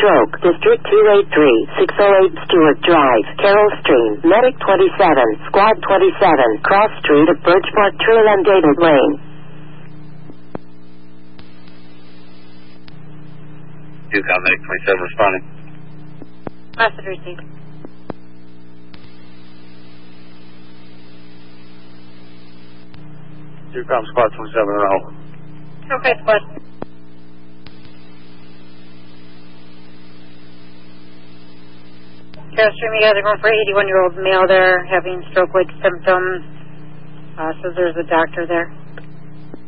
stroke. District 283, 608 Stewart Drive, Carroll Stream, Medic 27, Squad 27, Cross Street at Birchpark Trail and David Lane. Medic 27 responding. Message received. Squad 27 on hold. Okay, Squad. Carroll Stream, you guys are going for 81-year-old male there having stroke-like symptoms. Says there's a doctor there.